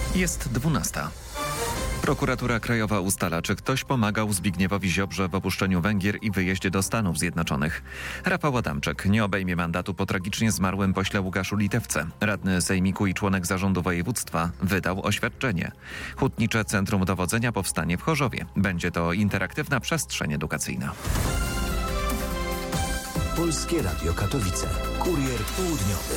Jest 12. Prokuratura Krajowa ustala, czy ktoś pomagał Zbigniewowi Ziobrze w opuszczeniu Węgier i wyjeździe do Stanów Zjednoczonych. Rafał Adamczyk nie obejmie mandatu po tragicznie zmarłym pośle Łukaszu Litewce. Radny sejmiku i członek zarządu województwa wydał oświadczenie. Hutnicze Centrum Dowodzenia powstanie w Chorzowie. Będzie to interaktywna przestrzeń edukacyjna. Polskie Radio Katowice. Kurier południowy.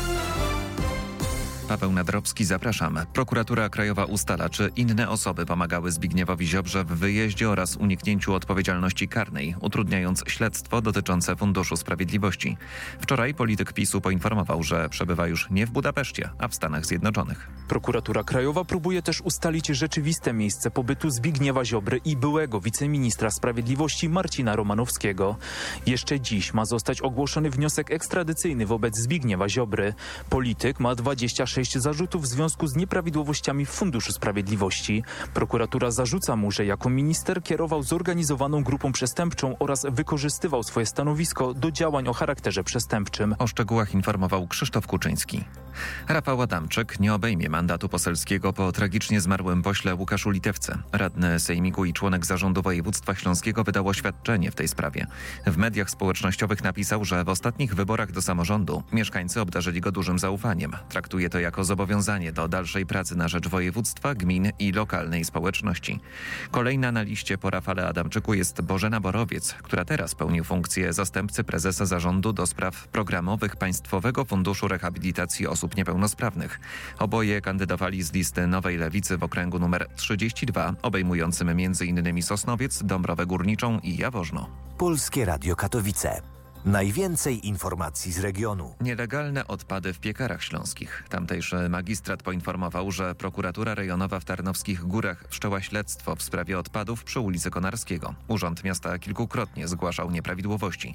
Paweł Nadrobski, zapraszam. Prokuratura Krajowa ustala, czy inne osoby pomagały Zbigniewowi Ziobrze w wyjeździe oraz uniknięciu odpowiedzialności karnej, utrudniając śledztwo dotyczące Funduszu Sprawiedliwości. Wczoraj polityk PiS-u poinformował, że przebywa już nie w Budapeszcie, a w Stanach Zjednoczonych. Prokuratura Krajowa próbuje też ustalić rzeczywiste miejsce pobytu Zbigniewa Ziobry i byłego wiceministra sprawiedliwości Marcina Romanowskiego. Jeszcze dziś ma zostać ogłoszony wniosek ekstradycyjny wobec Zbigniewa Ziobry. Polityk ma 26 zarzutów w związku z nieprawidłowościami w Funduszu Sprawiedliwości. Prokuratura zarzuca mu, że jako minister kierował zorganizowaną grupą przestępczą oraz wykorzystywał swoje stanowisko do działań o charakterze przestępczym. O szczegółach informował Krzysztof Kuczyński. Rafał Adamczyk nie obejmie mandatu poselskiego po tragicznie zmarłym pośle Łukaszu Litewce. Radny sejmiku i członek zarządu województwa śląskiego wydał oświadczenie w tej sprawie. W mediach społecznościowych napisał, że w ostatnich wyborach do samorządu mieszkańcy obdarzyli go dużym zaufaniem. Traktuje to jako zobowiązanie do dalszej pracy na rzecz województwa, gmin i lokalnej społeczności. Kolejna na liście po Rafale Adamczyku jest Bożena Borowiec, która teraz pełni funkcję zastępcy prezesa zarządu do spraw programowych Państwowego Funduszu Rehabilitacji Osób Niepełnosprawnych. Oboje kandydowali z listy Nowej Lewicy w okręgu nr 32, obejmującym m.in. Sosnowiec, Dąbrowę Górniczą i Jaworzno. Polskie Radio Katowice. Najwięcej informacji z regionu. Nielegalne odpady w Piekarach Śląskich. Tamtejszy magistrat poinformował, że prokuratura rejonowa w Tarnowskich Górach wszczęła śledztwo w sprawie odpadów przy ulicy Konarskiego. Urząd Miasta kilkukrotnie zgłaszał nieprawidłowości.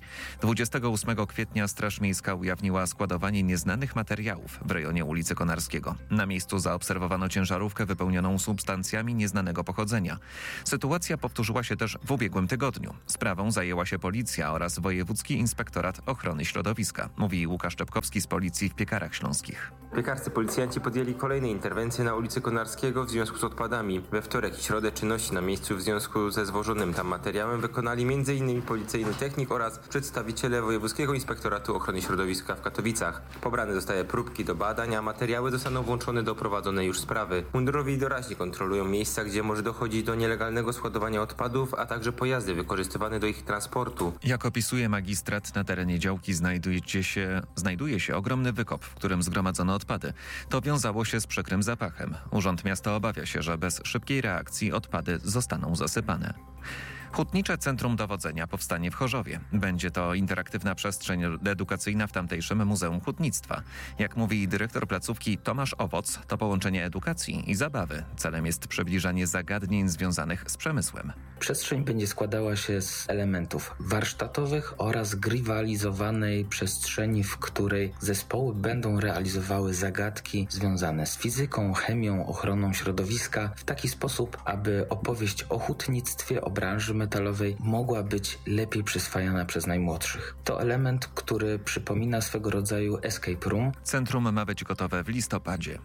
28 kwietnia Straż Miejska ujawniła składowanie nieznanych materiałów w rejonie ulicy Konarskiego. Na miejscu zaobserwowano ciężarówkę wypełnioną substancjami nieznanego pochodzenia. Sytuacja powtórzyła się też w ubiegłym tygodniu. Sprawą zajęła się policja oraz Wojewódzki Inspektorat Ochrony Środowiska, mówi Łukasz Czepkowski z Policji w Piekarach Śląskich. Piekarscy policjanci podjęli kolejne interwencje na ulicy Konarskiego w związku z odpadami. We wtorek i środę czynności na miejscu w związku ze zwożonym tam materiałem wykonali m.in. policyjny technik oraz przedstawiciele Wojewódzkiego Inspektoratu Ochrony Środowiska w Katowicach. Pobrane zostały próbki do badań, a materiały zostaną włączone do prowadzonej już sprawy. Mundurowi doraźnie kontrolują miejsca, gdzie może dochodzić do nielegalnego składowania odpadów, a także pojazdy wykorzystywane do ich transportu. Jak opisuje magistrat, na terenie działki znajduje się ogromny wykop, w którym zgromadzono odpady. To wiązało się z przykrym zapachem. Urząd Miasta obawia się, że bez szybkiej reakcji odpady zostaną zasypane. Hutnicze Centrum Dowodzenia powstanie w Chorzowie. Będzie to interaktywna przestrzeń edukacyjna w tamtejszym Muzeum Hutnictwa. Jak mówi dyrektor placówki Tomasz Owoc, to połączenie edukacji i zabawy. Celem jest przybliżanie zagadnień związanych z przemysłem. Przestrzeń będzie składała się z elementów warsztatowych oraz grywalizowanej przestrzeni, w której zespoły będą realizowały zagadki związane z fizyką, chemią, ochroną środowiska w taki sposób, aby opowieść o hutnictwie, o branży metalowej mogła być lepiej przyswajana przez najmłodszych. To element, który przypomina swego rodzaju escape room. Centrum ma być gotowe w listopadzie.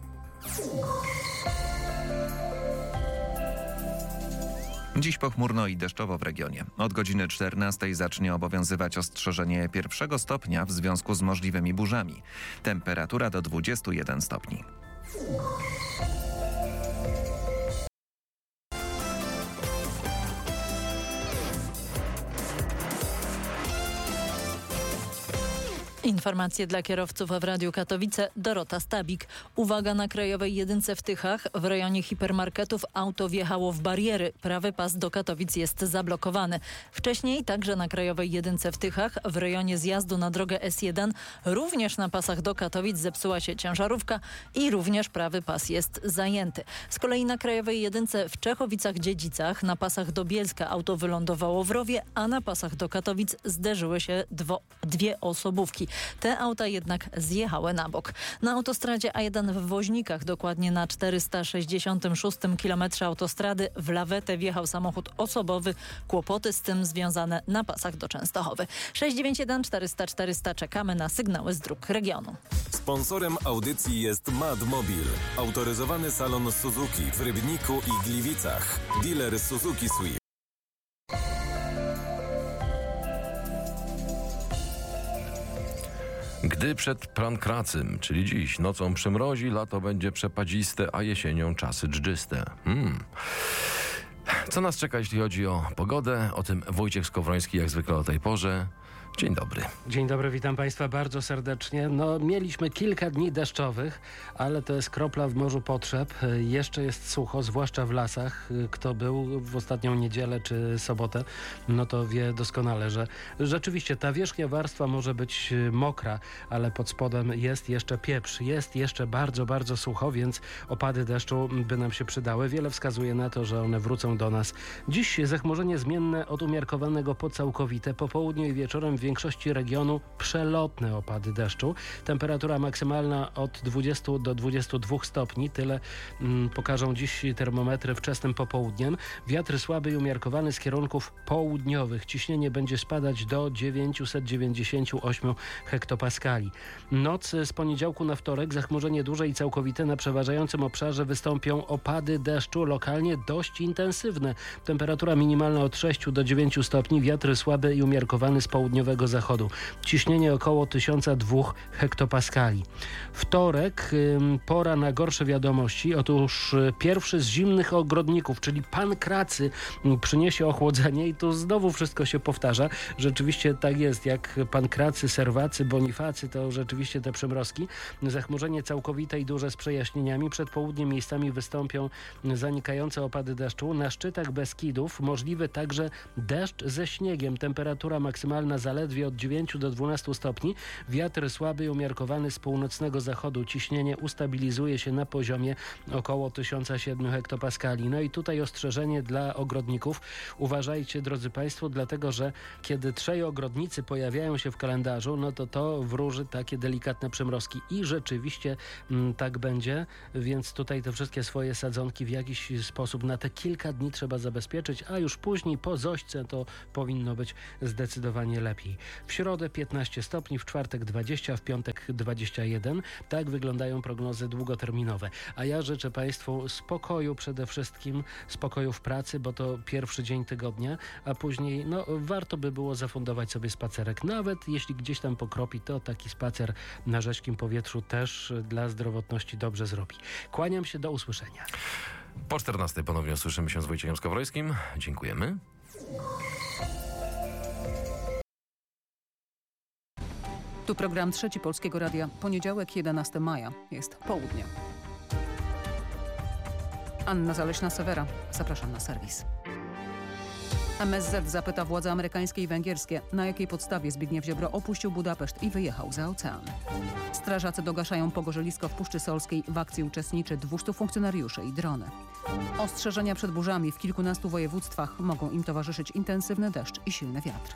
Dziś pochmurno i deszczowo w regionie. Od godziny 14 zacznie obowiązywać ostrzeżenie 1 stopnia w związku z możliwymi burzami. Temperatura do 21 stopni. Informacje dla kierowców w Radiu Katowice. Dorota Stabik. Uwaga, na Krajowej Jedynce w Tychach. W rejonie hipermarketów auto wjechało w bariery. Prawy pas do Katowic jest zablokowany. Wcześniej także na Krajowej Jedynce w Tychach w rejonie zjazdu na drogę S1 również na pasach do Katowic zepsuła się ciężarówka i również prawy pas jest zajęty. Z kolei na Krajowej Jedynce w Czechowicach-Dziedzicach na pasach do Bielska auto wylądowało w rowie, a na pasach do Katowic zderzyły się dwie osobówki. Te auta jednak zjechały na bok. Na autostradzie A1 w Woźnikach, dokładnie na 466 km autostrady, w lawetę wjechał samochód osobowy. Kłopoty z tym związane na pasach do Częstochowy. 691 400 400. Czekamy na sygnały z dróg regionu. Sponsorem audycji jest Madmobil, autoryzowany salon Suzuki w Rybniku i Gliwicach. Dealer Suzuki Swift. Gdy przed prankracym, czyli dziś, nocą przymrozi, lato będzie przepadziste, a jesienią czasy dżdżyste. Co nas czeka, jeśli chodzi o pogodę? O tym Wojciech Skowroński, jak zwykle o tej porze. Dzień dobry. Dzień dobry, witam Państwa bardzo serdecznie. Mieliśmy kilka dni deszczowych, ale to jest kropla w morzu potrzeb. Jeszcze jest sucho, zwłaszcza w lasach. Kto był w ostatnią niedzielę czy sobotę, to wie doskonale, że rzeczywiście ta wierzchnia warstwa może być mokra, ale pod spodem jest jeszcze pieprz. Jest jeszcze bardzo, bardzo sucho, więc opady deszczu by nam się przydały. Wiele wskazuje na to, że one wrócą do nas. Dziś zachmurzenie zmienne od umiarkowanego po całkowite. Po południu i wieczorem w większości regionu przelotne opady deszczu. Temperatura maksymalna od 20 do 22 stopni. Tyle pokażą dziś termometry wczesnym popołudniem. Wiatr słaby i umiarkowany z kierunków południowych. Ciśnienie będzie spadać do 998 hektopaskali. Noc z poniedziałku na wtorek zachmurzenie duże i całkowite. Na przeważającym obszarze wystąpią opady deszczu, lokalnie dość intensywne. Temperatura minimalna od 6 do 9 stopni. Wiatr słaby i umiarkowany z południowego zachodu. Ciśnienie około 1002 hektopaskali. Wtorek, pora na gorsze wiadomości. Otóż pierwszy z zimnych ogrodników, czyli pankracy, przyniesie ochłodzenie i tu znowu wszystko się powtarza. Rzeczywiście tak jest, jak pankracy, serwacy, bonifacy, to rzeczywiście te przymrozki. Zachmurzenie całkowite i duże z przejaśnieniami. Przed południem miejscami wystąpią zanikające opady deszczu. Na szczytach Beskidów możliwy także deszcz ze śniegiem. Temperatura maksymalna zaledwie od 9 do 12 stopni. Wiatr słaby i umiarkowany z północnego zachodu. Ciśnienie ustabilizuje się na poziomie około 1007 hektopaskali. I tutaj ostrzeżenie dla ogrodników. Uważajcie, drodzy Państwo, dlatego że kiedy trzej ogrodnicy pojawiają się w kalendarzu, to wróży takie delikatne przymrozki. I rzeczywiście tak będzie, więc tutaj te wszystkie swoje sadzonki w jakiś sposób na te kilka dni trzeba zabezpieczyć, a już później po zośce to powinno być zdecydowanie lepiej. W środę 15 stopni, w czwartek 20, w piątek 21. Tak wyglądają prognozy długoterminowe. A ja życzę Państwu spokoju przede wszystkim, spokoju w pracy, bo to pierwszy dzień tygodnia, a później warto by było zafundować sobie spacerek. Nawet jeśli gdzieś tam pokropi, to taki spacer na rzeźkim powietrzu też dla zdrowotności dobrze zrobi. Kłaniam się, do usłyszenia. Po 14 ponownie słyszymy się z Wojciechem Skowrońskim. Dziękujemy. Tu program Trzeci Polskiego Radia. Poniedziałek, 11 maja. Jest południe. Anna Zaleśna-Sewera. Zapraszam na serwis. MSZ zapyta władze amerykańskie i węgierskie, na jakiej podstawie Zbigniew Ziobro opuścił Budapeszt i wyjechał za ocean. Strażacy dogaszają pogorzelisko w Puszczy Solskiej. W akcji uczestniczy 200 funkcjonariuszy i drony. Ostrzeżenia przed burzami w kilkunastu województwach. Mogą im towarzyszyć intensywny deszcz i silny wiatr.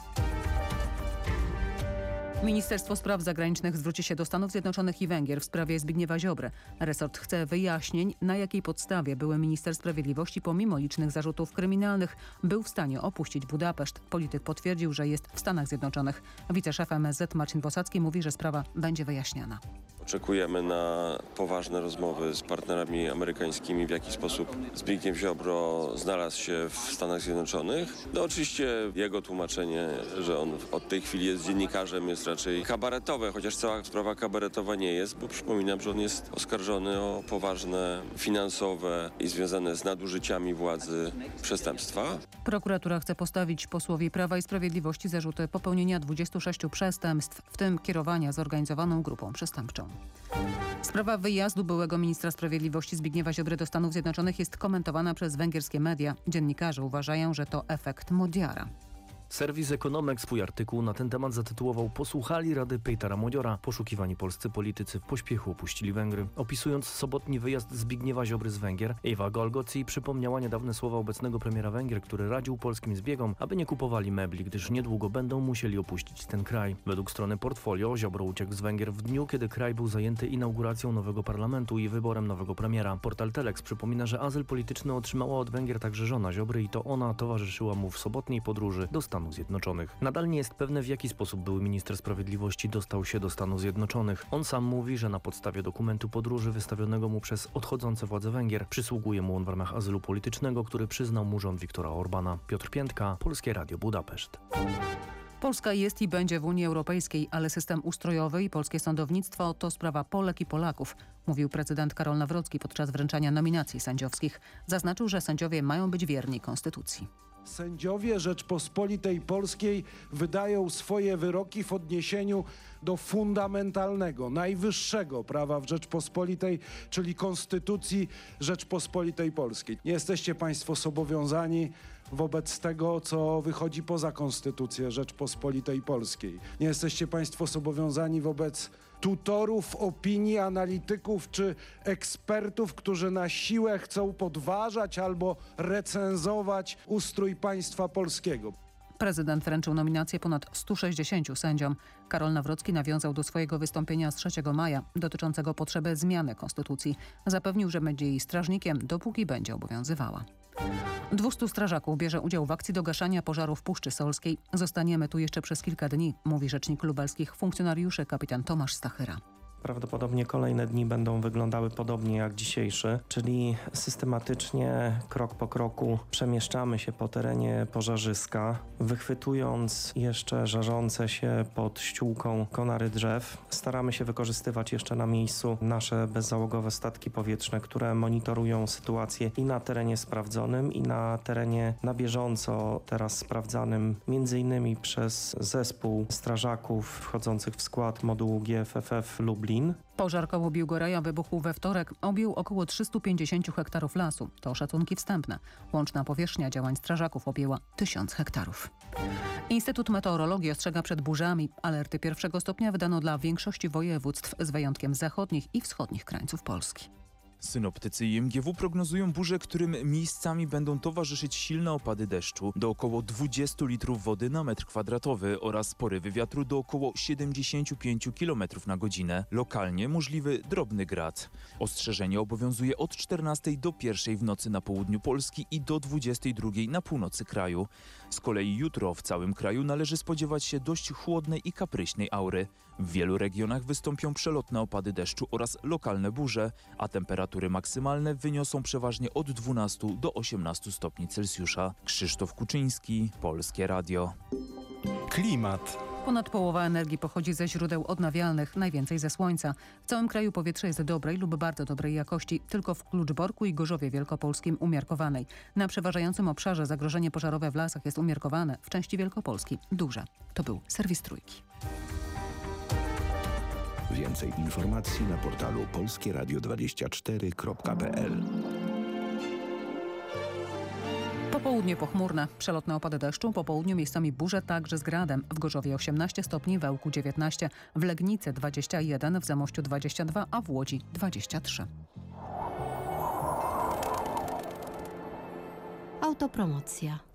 Ministerstwo Spraw Zagranicznych zwróci się do Stanów Zjednoczonych i Węgier w sprawie Zbigniewa Ziobry. Resort chce wyjaśnień, na jakiej podstawie były minister sprawiedliwości pomimo licznych zarzutów kryminalnych był w stanie opuścić Budapeszt. Polityk potwierdził, że jest w Stanach Zjednoczonych. Wiceszef MSZ Marcin Bosacki mówi, że sprawa będzie wyjaśniana. Oczekujemy na poważne rozmowy z partnerami amerykańskimi, w jaki sposób Zbigniew Ziobro znalazł się w Stanach Zjednoczonych. Oczywiście jego tłumaczenie, że on od tej chwili jest dziennikarzem, jest raczej kabaretowe, chociaż cała sprawa kabaretowa nie jest, bo przypominam, że on jest oskarżony o poważne finansowe i związane z nadużyciami władzy przestępstwa. Prokuratura chce postawić posłowi Prawa i Sprawiedliwości zarzuty popełnienia 26 przestępstw, w tym kierowania zorganizowaną grupą przestępczą. Sprawa wyjazdu byłego ministra sprawiedliwości Zbigniewa Ziobry do Stanów Zjednoczonych jest komentowana przez węgierskie media. Dziennikarze uważają, że to efekt Modiara. Serwis Ekonomek swój artykuł na ten temat zatytułował „Posłuchali rady Pejtara Modziora. Poszukiwani polscy politycy w pośpiechu opuścili Węgry”. Opisując sobotni wyjazd Zbigniewa Ziobry z Węgier, Ewa Golgoci przypomniała niedawne słowa obecnego premiera Węgier, który radził polskim zbiegom, aby nie kupowali mebli, gdyż niedługo będą musieli opuścić ten kraj. Według strony Portfolio Ziobro uciekł z Węgier w dniu, kiedy kraj był zajęty inauguracją nowego parlamentu i wyborem nowego premiera. Portal Telex przypomina, że azyl polityczny otrzymała od Węgier także żona Ziobry i to ona towarzyszyła mu w sobotniej podróży do Stanów Zjednoczonych. Nadal nie jest pewne, w jaki sposób były minister sprawiedliwości dostał się do Stanów Zjednoczonych. On sam mówi, że na podstawie dokumentu podróży wystawionego mu przez odchodzące władze Węgier przysługuje mu on w ramach azylu politycznego, który przyznał mu rząd Viktora Orbana. Piotr Piętka, Polskie Radio Budapeszt. Polska jest i będzie w Unii Europejskiej, ale system ustrojowy i polskie sądownictwo to sprawa Polek i Polaków, mówił prezydent Karol Nawrocki podczas wręczania nominacji sędziowskich. Zaznaczył, że sędziowie mają być wierni konstytucji. Sędziowie Rzeczpospolitej Polskiej wydają swoje wyroki w odniesieniu do fundamentalnego, najwyższego prawa w Rzeczpospolitej, czyli Konstytucji Rzeczpospolitej Polskiej. Nie jesteście państwo zobowiązani wobec tego, co wychodzi poza Konstytucję Rzeczpospolitej Polskiej. Nie jesteście państwo zobowiązani wobec tutorów, opinii, analityków czy ekspertów, którzy na siłę chcą podważać albo recenzować ustrój państwa polskiego. Prezydent wręczył nominację ponad 160 sędziom. Karol Nawrocki nawiązał do swojego wystąpienia z 3 maja dotyczącego potrzeby zmiany konstytucji. Zapewnił, że będzie jej strażnikiem, dopóki będzie obowiązywała. 200 strażaków bierze udział w akcji do gaszania pożaru w Puszczy Solskiej. Zostaniemy tu jeszcze przez kilka dni, mówi rzecznik lubelskich funkcjonariuszy kapitan Tomasz Stachyra. Prawdopodobnie kolejne dni będą wyglądały podobnie jak dzisiejszy, czyli systematycznie, krok po kroku przemieszczamy się po terenie pożarzyska, wychwytując jeszcze żarzące się pod ściółką konary drzew. Staramy się wykorzystywać jeszcze na miejscu nasze bezzałogowe statki powietrzne, które monitorują sytuację i na terenie sprawdzonym, i na terenie na bieżąco teraz sprawdzanym m.in. przez zespół strażaków wchodzących w skład modułu GFFF Lublin. Pożar koło Biłgoraja wybuchł we wtorek. Objął około 350 hektarów lasu. To szacunki wstępne. Łączna powierzchnia działań strażaków objęła 1000 hektarów. Instytut Meteorologii ostrzega przed burzami. Alerty 1 stopnia wydano dla większości województw, z wyjątkiem zachodnich i wschodnich krańców Polski. Synoptycy i MGW prognozują burze, którym miejscami będą towarzyszyć silne opady deszczu do około 20 litrów wody na metr kwadratowy oraz porywy wiatru do około 75 km na godzinę. Lokalnie możliwy drobny grad. Ostrzeżenie obowiązuje od 14 do 1 w nocy na południu Polski i do 22 na północy kraju. Z kolei jutro w całym kraju należy spodziewać się dość chłodnej i kapryśnej aury. W wielu regionach wystąpią przelotne opady deszczu oraz lokalne burze, a temperatury maksymalne wyniosą przeważnie od 12 do 18 stopni Celsjusza. Krzysztof Kuczyński, Polskie Radio. Klimat. Ponad połowa energii pochodzi ze źródeł odnawialnych, najwięcej ze słońca. W całym kraju powietrze jest dobrej lub bardzo dobrej jakości, tylko w Kluczborku i Gorzowie Wielkopolskim umiarkowanej. Na przeważającym obszarze zagrożenie pożarowe w lasach jest umiarkowane, w części Wielkopolski duże. To był serwis Trójki. Więcej informacji na portalu polskieradio24.pl. Popołudnie pochmurne, przelotne opady deszczu, po południu miejscami burze, także z gradem. W Gorzowie 18 stopni, w Ełku 19, w Legnicy 21, w Zamościu 22, a w Łodzi 23. Autopromocja.